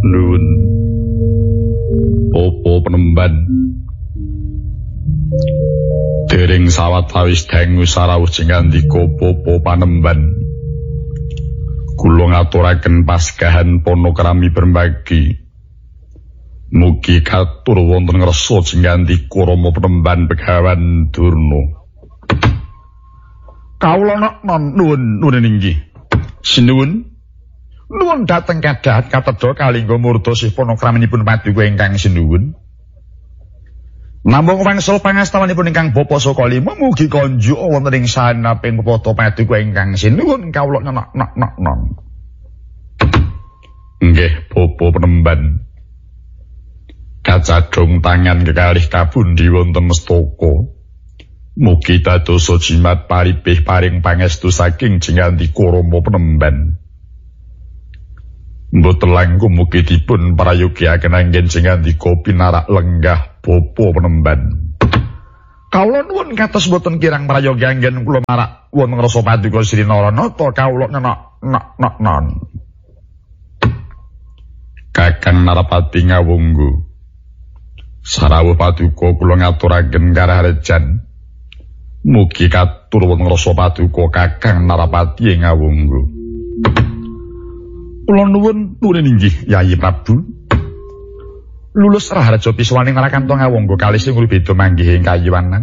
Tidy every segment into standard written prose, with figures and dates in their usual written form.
Nuwun. Popo Penemban. Dereng sawetawis dengu sarawuh jengandika Popo Panemban. Kula ngaturaken pasgahan panakrami berbagi. Mugi katur wonten ngresa jengandika Rama Penemban Begawan Durna. Kawula nuwun inggih. Sinuwun. Nuwun dhateng kadhat katedha kalingga murda sih panakraminipun paduka ingkang sinuwun. Namung wangsul pangastawanipun ingkang Bapa Saka Lima mugi konjuk wonten ing sanaping pepoto paduka ingkang sinuwun kawula nok. Nggih Bapa Penemban. Kacadhong tangan kekalih kapundi wonten mestaka. Mugi dadosa jimat paribih paring pangestu saking jengandika Rama Penemban. Mboten langkung mugi dipun prayogiaken anggen jengandika pinarak lenggah Bapa Penemban. Kawula nuwun kados boten kirang prayogi anggen kula marak wonten ngrasa paduka Sri Naranata kawula non. Kakang Narapati ngawunggu. Sarawuh paduka kula ngaturaken karaharjan. Mugi katur wonten ngrasa paduka Kakang Narapati ngawunggu. Kula nuwun inggih Yayi Prabu. Lulus raharja piswaning Rakanto ngawunggu kalih sing beda manggih ing kayiwanan.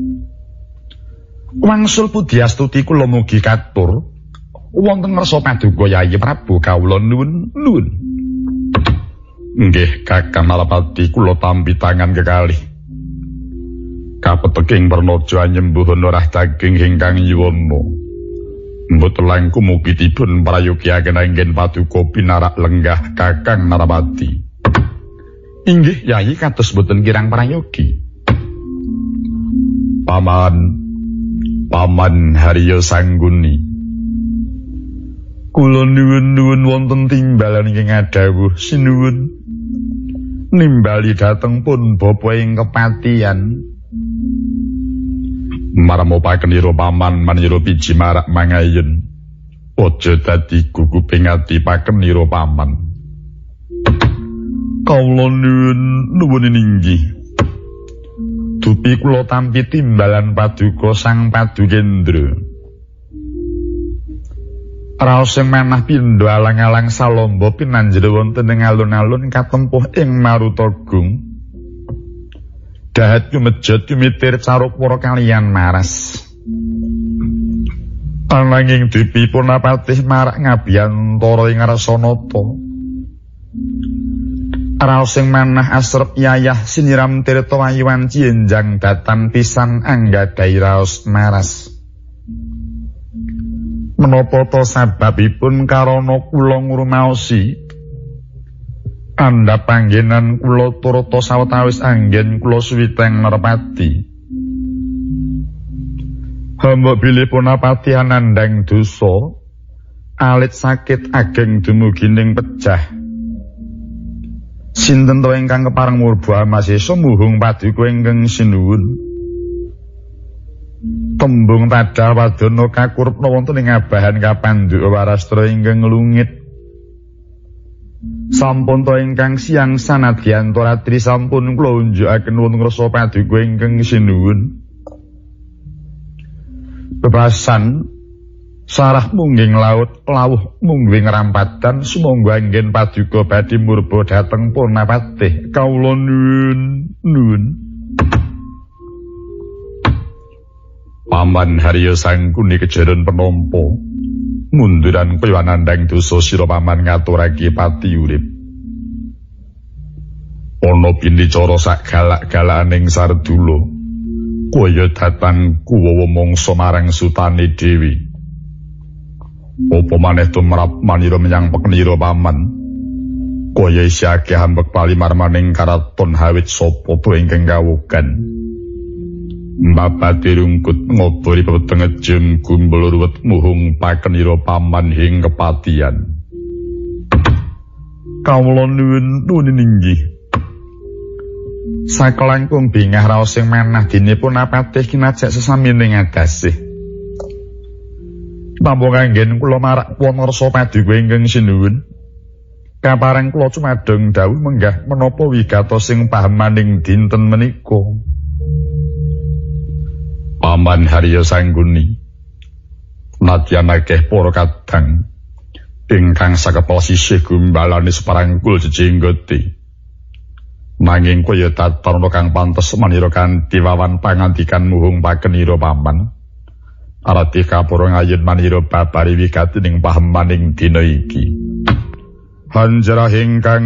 Wangsul Pudiastuti kula mugi katur wonten ngrasa paduka Yayi Prabu kawula nuwun. Nggih Kakang Narapati kula tampi tangan kekalih. Kapeteking Pernaja nyembuhun orah daging ingkang nyuwana. Mboten langkung mugi dipun prayogiaken anggen paduka pinarak lenggah Kakang Narapati. Inggih Yayi kados boten kirang prayogi. Paman Harya Sangguni. Kula nuwun wonten timbalan ingkang adhawuh sinuwun. Nimbali dhateng pun bapa ing kepatian. Maramopaken ira paman manira biji marak mangayen. Aja dadi guguping ati paken ira paman. Kawula nuwun inggih. Dupi kula tampi timbalan paduka Sang Padukendra. Raos sing manah pindha alang-alang salomba pinanjere wonten ing alun-alun katempuh ing Marutagung. Dahat kumejot kumitir carupara kaliyan maras. Ananging dipipun apatih marak ngabiyantara ing Rasanata. Raos sing manah asrep yayah siniram tirta wayuwan cienjang datan pisan anggadhahi raos maras. Menapa ta sababipun karana kula ngrumaosi andhap panggenan kula turut sawetawis anggen kula suwiteng Narapati. Hamba bilih punapati anandang dosa alit sakit ageng dumugining pejah. Sinten to ingkang kepareng murba amasesa muhung paduka ingkang sinuwun. Tembung tadah wadana kakurupna wonten ing abahan kapanduk warastra ingkang lungit. Sampun to ingkang siang sanadyan to ratri sampun kula unjukaken wonten ngrasa paduka ingkang sinuwun. Bebasan sarah mungging laut lawuh mungging rampatan sumangga anggen paduka badhe murba dhateng Purnapatih kawula nuwun. Paman Harya Sangkuni kejaran penampa munduran kaya nandhang dosa sira paman ngaturake pati urip. Ana binicara sak galak-galakaning Sardula kaya datang kuwawa mangsa marang sutane Dewi. Apa maneh tumrap manira menyang peknira paman kaya isih akeh hambek palimarmaning karaton hawit sapa to ingkang kawugan. Mbapati rungkut ngobori pepeteng jem gumbul ruwet muhung pakenira paman hing kepatian. Kawula nuwun inggih. Sakelangkung bingah raos sing manah dinipun apatih kinajak sesamining adasih. Namung anggen kula marak wonten rasa paduka ingkang sinuwun. Kapareng kula cumadeng dawuh menggah menapa wigatos sing pahamaning dinten menika. Paman Harya Sangguni, nadyan akeh para kadang ingkang sakepal sisih gumbalane separangkul jejenggote. Nanging kaya tatarana kang pantes manira kanthi wawan pangandikan muhung pakenira paman. Arati kapura ngayun manira babari wigatining pahamaning dina iki. Hanjarah ingkang